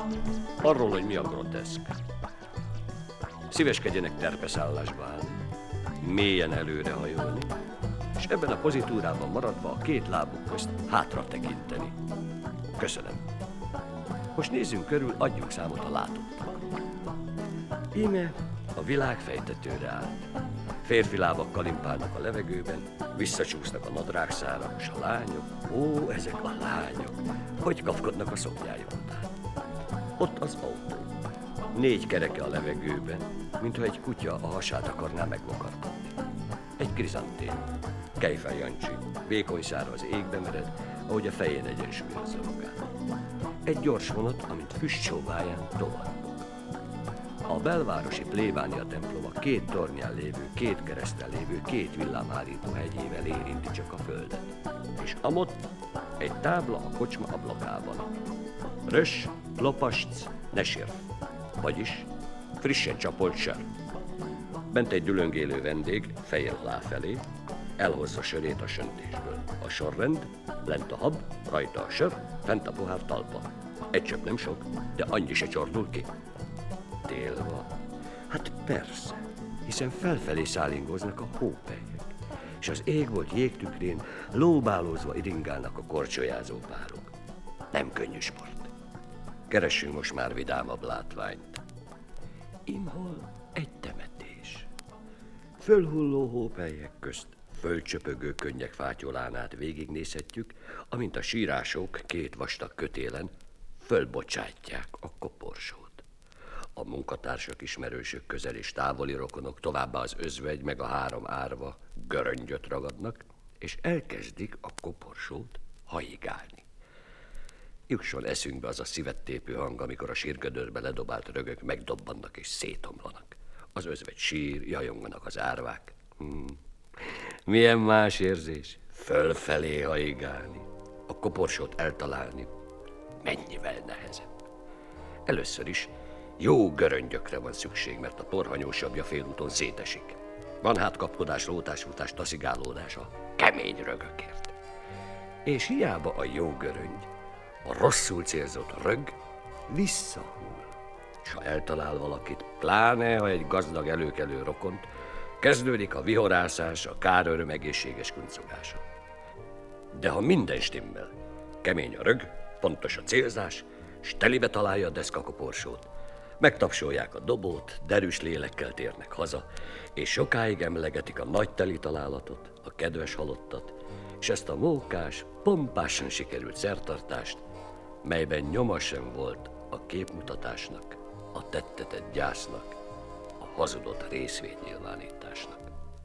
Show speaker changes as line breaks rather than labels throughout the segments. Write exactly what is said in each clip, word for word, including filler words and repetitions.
Arról, hogy mi a groteszk. Szíveskedjenek terpeszállásba állni, mélyen előrehajolni, és ebben a pozitúrában maradva a két lábuk közt hátra tekinteni. Köszönöm. Most nézzünk körül, adjunk számot a látottakról. Íme a világ fejtetőre állt. Férfi lábak kalimpálnak a levegőben, visszacsúsznak a nadrágszárak, és a lányok, ó, ezek a lányok, hogy kapkodnak a szoknyájuk után. Ott az autó. Négy kereke a levegőben, mintha egy kutya a hasát akarná megvakartatni. Egy krizantém, Kejfel Jancsi, vékony szára az égbe mered, ahogy a fején egyensúlyozza magát. Egy gyors vonat, amint füstsóváján tovább. A belvárosi plébánia temploma két tornyán lévő, két kereszten lévő, két villámhárító hegyével érinti csak a földet. És amott egy tábla a kocsma ablakában. Rös, lopasc, ne sírj, vagyis frissen csapolt sör. Bent egy dülöngélő vendég, fejjel aláfelé, elhozza sörét a söntésből. A sorrend, lent a hab, rajta a sör, fent a pohár talpa. Egy csöpp nem sok, de annyi se csordul ki. Tél van. Hát persze, hiszen felfelé szállingoznak a hópelyek, és az ég volt jégtükrén lóbálózva iringálnak a korcsolyázó párok. Nem könnyű sport. Keressünk most már vidámabb látványt. Imhol egy temetés. Fölhulló hópelyek közt fölcsöpögő könnyek fátyolán át végignézhetjük, amint a sírások két vastag kötélen fölbocsátják a koporsót. A munkatársak, ismerősök, közel és távoli rokonok, továbbá az özvegy meg a három árva göröngyöt ragadnak, és elkezdik a koporsót hajigálni. Jusson eszünkbe az a szívettépő hang, amikor a sírgödörbe ledobált rögök megdobbannak és szétomlanak. Az özvegy sír, jajonganak az árvák. Hmm. Milyen más érzés? Fölfelé hajigálni. A koporsót eltalálni mennyivel nehezebb. Először is jó göröngyökre van szükség, mert a porhanyósabbja félúton szétesik. Van hát kapkodás, lótásfutás, taszigálódás a kemény rögökért. És hiába a jó göröngy, a rosszul célzott rög visszahull. És ha eltalál valakit, pláne ha egy gazdag előkelő rokont, kezdődik a vihorászás, a káröröm egészséges kuncogása. De ha minden stimmel, kemény a rög, pontos a célzás, s telibe találja a deszkakoporsót, megtapsolják a dobót, derűs lélekkel térnek haza, és sokáig emlegetik a nagy teli találatot, a kedves halottat, és ezt a mókás, pompásan sikerült szertartást, melyben nyoma sem volt a képmutatásnak, a tettetett gyásznak, a hazudott részvétnyilvánításnak.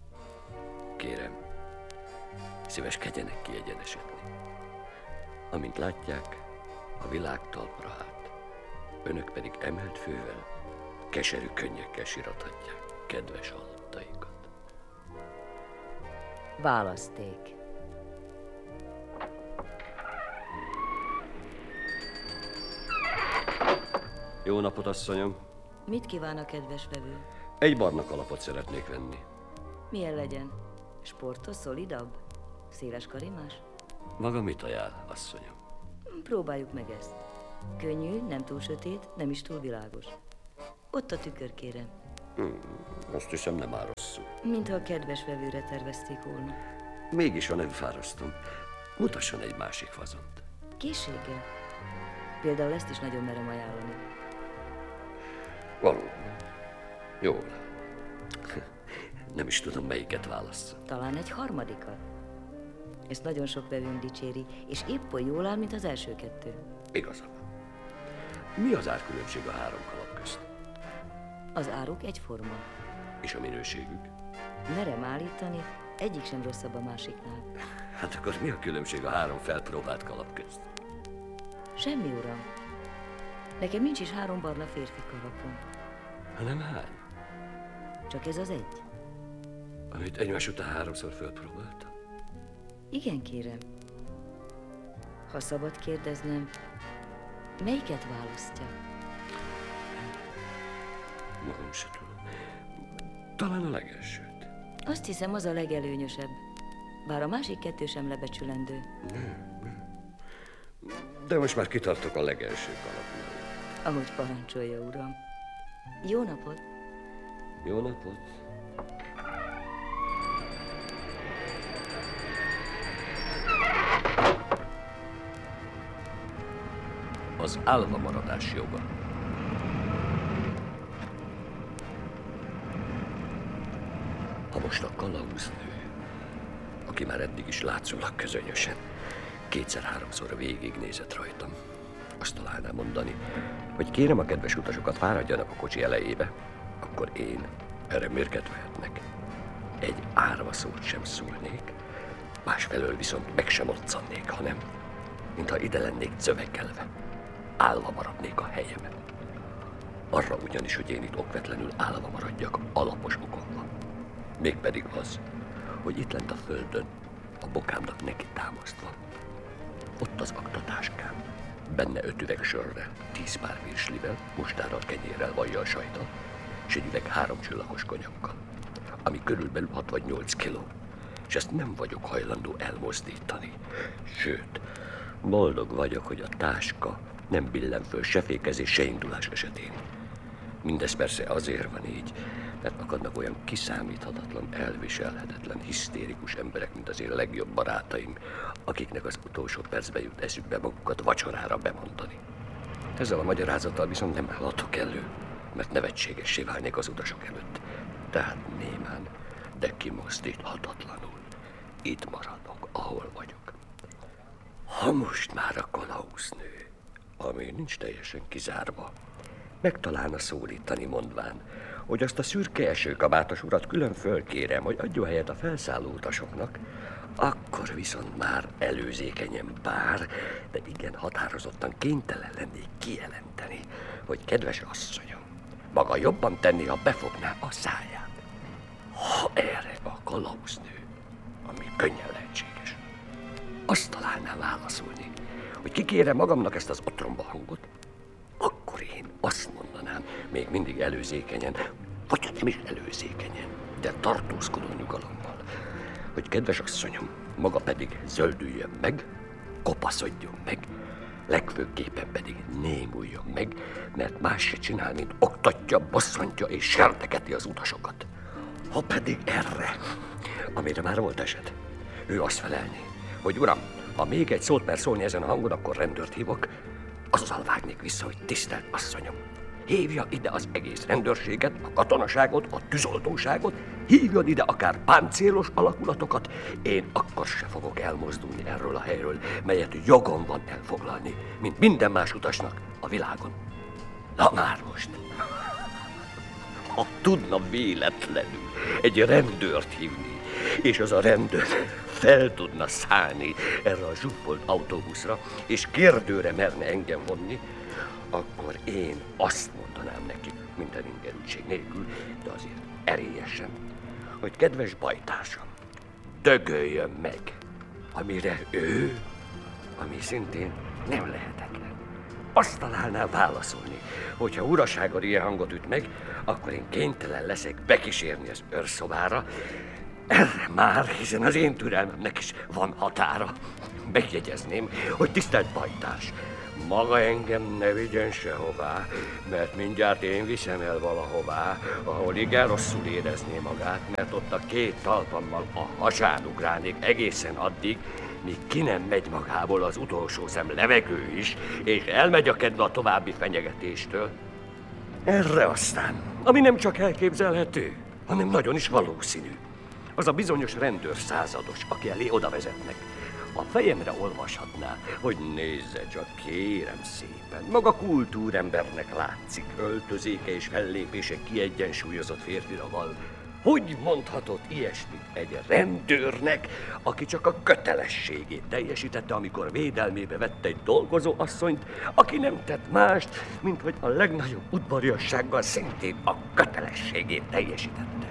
Kérem, szíveskedjenek kiegyenesedni. Amint látják, a világ talpra állt. Önök pedig emelt fővel, keserű könnyekkel sirathatják kedves halottaikat.
Választék.
Jó napot, asszonyom!
Mit kíván a kedves vevő?
Egy barna kalapot szeretnék venni.
Milyen legyen? Sportos, szolidabb? Széles karimás?
Maga mit ajánl, asszonyom?
Próbáljuk meg ezt. Könnyű, nem túl sötét, nem is túl világos. Ott a tükör, kérem.
Hmm, azt hiszem, nem áll rosszul.
Mintha a kedves vevőre tervezték volna.
Mégis, ha nem fárasztom, mutasson egy másik fazont.
Készséggel. Például ezt is nagyon merem ajánlani.
Valóban. Jól. Nem is tudom, melyiket válasszam.
Talán egy harmadikat. Ezt nagyon sok vevőnk dicséri, és épp olyan jól áll, mint az első kettő.
Igaza van. Mi az árkülönbség a három kalap közt?
Az áruk egyforma.
És a minőségük?
Merem állítani, egyik sem rosszabb a másiknál.
Hát akkor mi a különbség a három felpróbált kalap közt?
Semmi, uram. Nekem nincs is három barna férfi kalapom.
Hanem hány?
Csak ez az egy.
Amit egymás után háromszor felpróbáltam?
Igen, kérem. Ha szabad kérdeznem, melyiket választja?
Magam se tudom. Talán a legelsőt.
Azt hiszem, az a legelőnyösebb. Bár a másik kettő sem lebecsülendő.
Nem, nem. De most már kitartok a legelső kalapnál.
Ahogy parancsolja, uram. Jó napot!
Jó napot! Az állva maradás joga. Ha most a kalauznő, aki már eddig is látszólag közönösen, kétszer-háromszor végignézett rajtam, azt találná mondani, hogy kérem a kedves utasokat, fáradjanak a kocsi elejébe, akkor én erre mérget vehetnek. Egy árva szót sem szólnék, másfelől viszont meg sem moccannék, hanem, mintha ide lennék cövekelve, állva maradnék a helyemen. Arra ugyanis, hogy én itt okvetlenül állva maradjak, alapos okom van. Mégpedig az, hogy itt lent a földön, a bokámnak neki támasztva, ott az aktatáskám, benne öt üveg sörrel, tíz pár virslivel, mustárral, kenyérrel, vajjal, sajttal, és egy üveg három csillagos konyakkal, ami körülbelül hat vagy nyolc kiló, és ezt nem vagyok hajlandó elmozdítani. Sőt, boldog vagyok, hogy a táska nem billen föl se fékezés, se indulás esetén. Mindez persze azért van így, mert akadnak olyan kiszámíthatatlan, elviselhetetlen, hisztérikus emberek, mint az én legjobb barátaim, akiknek az utolsó percben jut eszükbe magukat vacsorára bemondani. Ezzel a magyarázattal viszont nem állhatok elő, mert nevetségessé válnék az utasok előtt. Tehát némán, de kimozdíthatatlanul itt maradok, ahol vagyok. Ha most már a kalauznő, ami nincs teljesen kizárva, megtalálna szólítani, mondván, hogy azt a szürke esőkabátos urat külön fölkérem, hogy adjon helyet a felszálló utasoknak, akkor viszont már előzékenyen bár, de igen határozottan kénytelen lennék kijelenteni, hogy kedves asszonyom, maga jobban tenni, ha befogná a száját. Ha erre a kalauznő, ami könnyen lehetséges, azt találná válaszolni, hogy kikérem magamnak ezt az otromba hangot, akkor én azt mondanám, még mindig előzékenyen, vagy nem is előzékenyen, de tartózkodó nyugalommal, hogy kedves asszonyom, maga pedig zöldüljön meg, kopaszodjon meg, legfőképpen pedig némuljon meg, mert más se csinál, mint oktatja, bosszantja és serdegeti az utasokat. Ha pedig erre, amire már volt eset, ő azt felelni, hogy uram, ha még egy szót mer szólni ezen a hangon, akkor rendőrt hívok, azzal vágnék vissza, hogy tisztelt asszonyom, hívja ide az egész rendőrséget, a katonaságot, a tűzoltóságot, hívjon ide akár páncélos alakulatokat, én akkor se fogok elmozdulni erről a helyről, melyet jogom van elfoglalni, mint minden más utasnak a világon. Na már most, ha tudna véletlenül egy rendőrt hívni, és az a rendőr fel tudna szállni erre a zsúfolt autóbuszra, és kérdőre merne engem vonni, akkor én azt mondanám neki, minden ingerültség nélkül, de azért erélyesen, hogy kedves bajtársam, dögöljön meg, amire ő, ami szintén nem lehetetlen, azt találná válaszolni, hogyha uraságod ilyen hangot üt meg, akkor én kénytelen leszek bekísérni az őrszobára. Erre már, hiszen az én türelmemnek is van határa. Megjegyezném, hogy tisztelt bajtárs, maga engem ne vigyen sehová, mert mindjárt én viszem el valahová, ahol igen rosszul érezné magát, mert ott a két talpammal a hasán ugrálnék egészen addig, míg ki nem megy magából az utolsó szem levegő is, és elmegy a kedve a további fenyegetéstől. Erre aztán, ami nem csak elképzelhető, hanem nagyon is valószínű, az a bizonyos rendőr százados, aki elé oda vezetnek, a fejemre olvashatná, hogy nézze csak, kérem szépen, maga kultúrembernek látszik, öltözéke és fellépése kiegyensúlyozott férfira val. Hogy mondhatott ilyesmit egy rendőrnek, aki csak a kötelességét teljesítette, amikor védelmébe vette egy dolgozó asszonyt, aki nem tett mást, mint hogy a legnagyobb udvariassággal szintén a kötelességét teljesítette?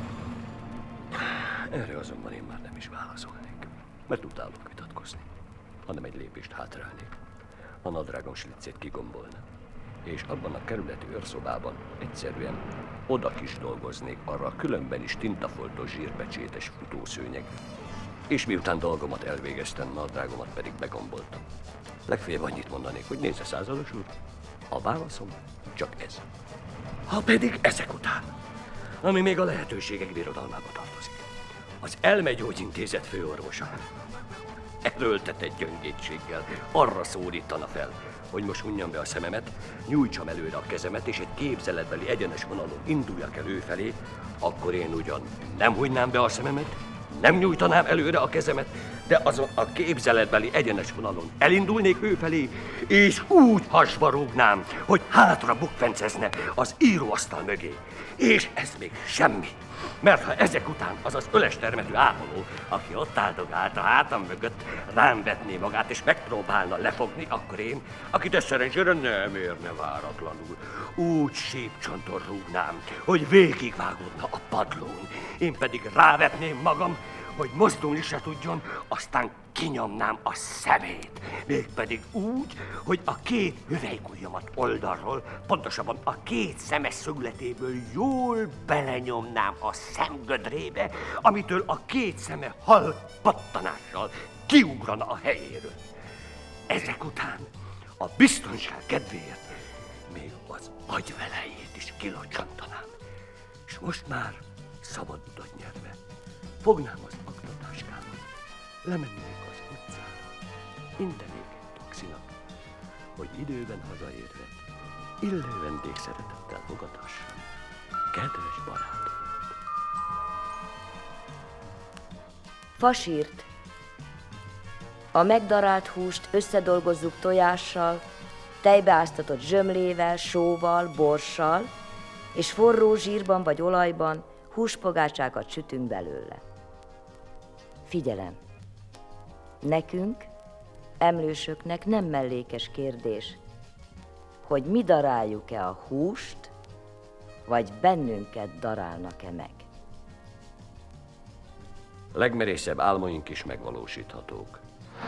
Erre azonban én már nem is válaszolnék, mert utálok vitatkozni, hanem egy lépést hátrálnék, a nadrágom slicét kigombolna, és abban a kerületi őrszobában egyszerűen oda kis dolgoznék arra a különben is tintafoltos zsírbecsétes futószőnyegre. És miután dolgomat elvégeztem, nadrágomat pedig begomboltam. Legfeljebb annyit mondanék, hogy nézze, százados úr, A válaszom csak ez. Ha pedig ezek után, ami még a lehetőségek birodalmába tartozik, az Elmegyógyintézet főorvosa erőltetett gyöngétséggel arra szólítana fel, hogy most hunjam be a szememet, nyújtsam előre a kezemet, és egy képzeletbeli egyenes vonalon induljak el ő felé, akkor én ugyan nem hunynám be a szememet, nem nyújtanám előre a kezemet, de azon a képzeletbeli egyenes vonalon elindulnék ő felé, és úgy hasba rúgnám, hogy hátra bukfencezne az íróasztal mögé. És ez még semmi. Mert ha ezek után az az öles termetű ápoló, aki ott áldogált a hátam mögött, rám vetné magát és megpróbálna lefogni, akkor én, akit ez szerencsére nem érne váratlanul, úgy sípcsonton rúgnám, hogy végigvágódna a padlón. Én pedig rávetném magam, hogy mozdulni se tudjon, aztán kinyomnám a szemét. Mégpedig úgy, hogy a két hüvelykujjamat oldalról, pontosabban a két szemes szögletéből jól belenyomnám a szemgödrébe, amitől a két szeme halk pattanással kiugrana a helyéről. Ezek után a biztonság kedvéért még az agyvelejét is kilocsantanám. És most már szabad utat nyerve fognám az aktatáskámat, lemennék az utcára, intenék egy taxinak, hogy időben hazaérve illő vendégszeretettel fogadhassam kedves barátomat.
Fasírt. A megdarált húst összedolgozzuk tojással, tejbeáztatott zsömlével, sóval, borssal, és forró zsírban vagy olajban húspogácsákat sütünk belőle. Figyelem! Nekünk, emlősöknek nem mellékes kérdés, hogy mi daráljuk-e a húst, vagy bennünket darálnak-e meg.
Legmerészebb álmaink is megvalósíthatók.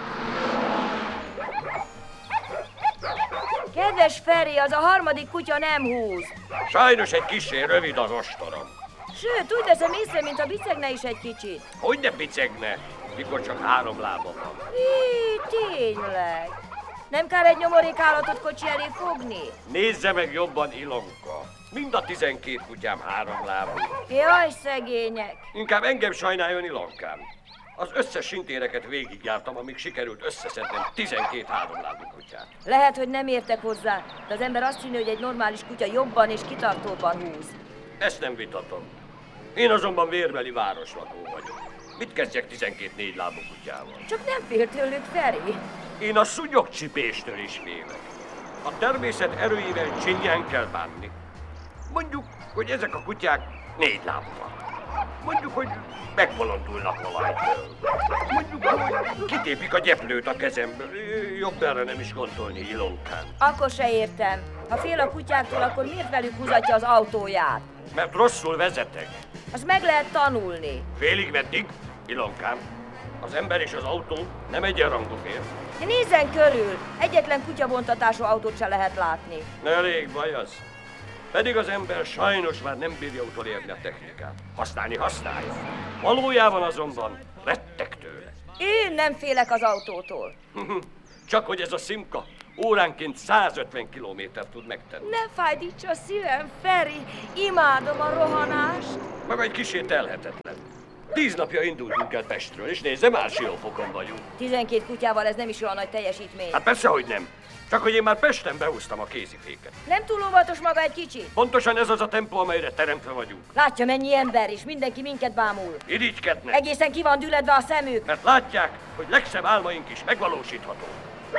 Kedves Feri, az a harmadik kutya nem húz.
Sajnos egy kissé rövid az ostorom.
Sőt, úgy veszem észre, mint a bicegne is egy kicsit.
Hogy ne bicegne, mikor csak három lába van.
Hí, tényleg. Nem kár egy nyomorék állatot kocsi elé fogni?
Nézze meg jobban, Ilonka. Mind a tizenkét kutyám három lábú.
Jaj, szegények.
Inkább engem sajnáljon, Ilonkám. Az összes sintéreket végigjártam, amíg sikerült összeszednem tizenkét háromlábú kutyát.
Lehet, hogy nem értek hozzá, de az ember azt hinni, hogy egy normális kutya jobban és kitartóban húz.
Ezt nem vitatom. Én azonban vérbeli városlakó vagyok. Mit kezdjek tizenkét négylábú kutyával?
Csak nem fél tőlük, Feri.
Én a szúnyogcsipéstől is félek. A természet erőivel csinyán kell bánni. Mondjuk, hogy ezek a kutyák négy lábúak. Mondjuk, hogy megbolondulnak valahelytől. Mondjuk, hogy kitépik a gyeplőt a kezemből. Jobb erre nem is gondolni, Ilonkám.
Akkor se értem. Ha fél a kutyáktól, akkor miért velük húzatja az autóját?
Mert rosszul vezetek.
Azt meg lehet tanulni.
Félig meddig, Ilonkám. Az ember és az autó nem egyenrangú fél.
De nézzen körül! Egyetlen kutyavontatású autót se lehet látni.
Elég baj az. Pedig az ember sajnos már nem bírja utolérni a technikát. Használni használja. Valójában azonban rettek tőle.
Én nem félek az autótól.
Csak hogy ez a Simka óránként százötven kilométert tud megtenni.
Ne fájdíts a szívem, Feri! Imádom a rohanást!
Maga egy kicsit telhetetlen. Tíz napja indultunk el Pestről, és nézze, már Siófokon vagyunk.
Tizenkét kutyával ez nem is olyan nagy teljesítmény.
Hát persze, hogy nem. Csak hogy én már Pesten behúztam a kéziféket.
Nem túl óvatos maga egy kicsit?
Pontosan ez az a tempó, amelyre teremtve vagyunk.
Látja, mennyi ember, és mindenki minket bámul.
Irigykednek.
Egészen ki van düledve a szemük.
Mert látják, hogy legszebb álmaink is megvalósíthatók.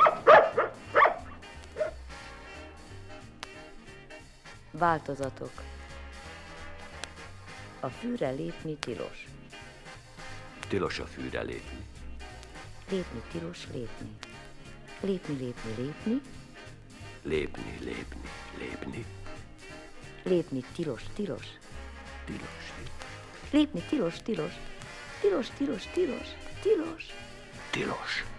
Változatok. A fűre lépni tilos.
Tilos a fűre lépni.
Lépni tilos, lépni. Lépni, lépni, lépni.
Lépni, lépni, lépni.
Lépni tilos, tilos.
Tilos,
Lépni tilos, tilos. Tilos, tilos, tilos. Tilos.
tilos.